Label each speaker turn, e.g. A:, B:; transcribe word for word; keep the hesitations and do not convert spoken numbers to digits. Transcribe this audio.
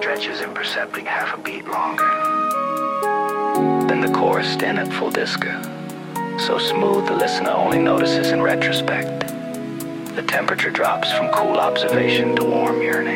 A: stretches imperceptibly half a beat longer. Then the chorus in at full disco, so smooth the listener only notices in retrospect. The temperature drops from cool observation to warm yearning.